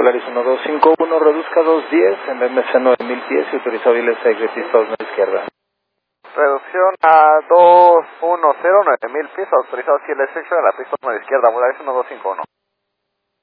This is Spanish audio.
Polaris 1251, reduzca 210 en BMC 9000 pies y autorizado ILS pista 2 a izquierda. Reducción a 210, 9000 pies, autorizado CL Section en la pista 1 a la izquierda, Polaris 1251.